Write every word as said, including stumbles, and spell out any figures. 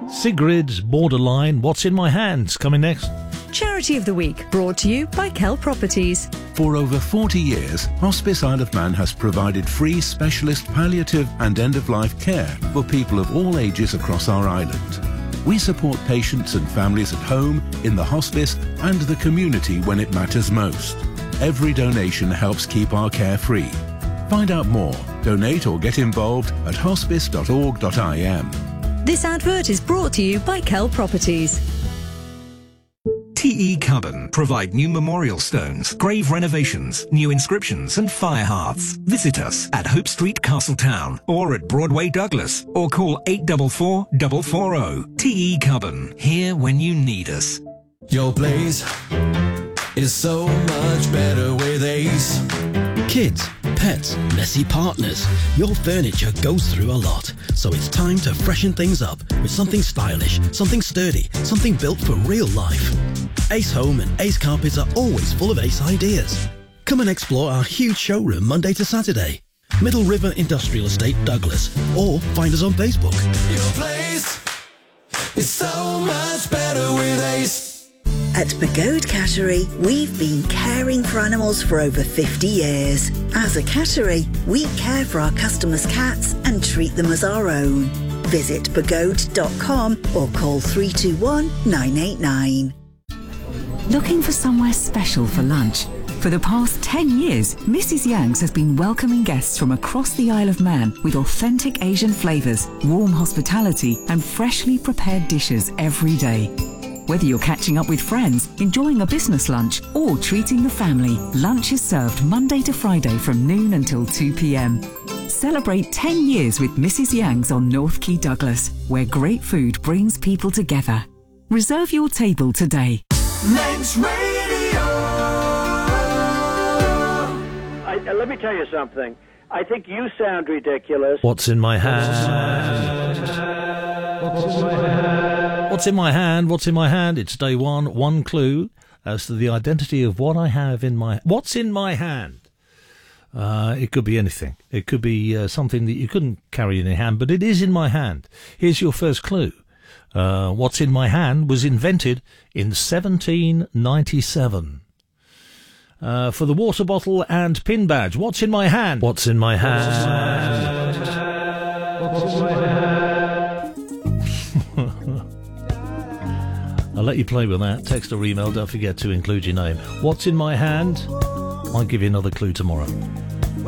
Sigrid's Borderline, What's in My Hands, coming next. Charity of the Week, brought to you by Kell Properties. For over forty years, Hospice Isle of Man has provided free specialist palliative and end-of-life care for people of all ages across our island. We support patients and families at home, in the hospice and the community when it matters most. Every donation helps keep our care free. Find out more, donate or get involved at hospice dot org dot I m. This advert is brought to you by Kell Properties. T E Cubbon provide new memorial stones, grave renovations, new inscriptions and fire hearths. Visit us at Hope Street, Castletown, or at Broadway, Douglas, or call eight four four, four four zero. T E Cubbon, here when you need us. Your place is so much better with Ace. Kids, pets, messy partners. Your furniture goes through a lot, so it's time to freshen things up with something stylish, something sturdy, something built for real life. Ace Home and Ace Carpets are always full of Ace ideas. Come and explore our huge showroom Monday to Saturday. Middle River Industrial Estate, Douglas, or find us on Facebook. Your place is so much better with Ace. At Pagode Cattery, we've been caring for animals for over fifty years. As a cattery, we care for our customers' cats and treat them as our own. Visit pagode dot com or call three two one, nine eight nine. Looking for somewhere special for lunch? For the past ten years, Missus Yang's has been welcoming guests from across the Isle of Man with authentic Asian flavours, warm hospitality and freshly prepared dishes every day. Whether you're catching up with friends, enjoying a business lunch or treating the family, lunch is served Monday to Friday from noon until two p m. Celebrate ten years with Missus Yang's on North Quay, Douglas, where great food brings people together. Reserve your table today. Manx Radio. I, uh, let me tell you something. I think you sound ridiculous. What's in my hand? What's in my hand? What's in my hand? What's in my hand? It's day one. One clue as to the identity of what I have in my... What's in my hand? Uh, it could be anything. It could be uh, something that you couldn't carry in your hand, but it is in my hand. Here's your first clue. Uh, what's in my hand was invented in seventeen ninety-seven. Uh, for the water bottle and pin badge, what's in my hand? What's in my hand? What's in my hand? I'll let you play with that. Text or email, don't forget to include your name. What's in my hand? I'll give you another clue tomorrow.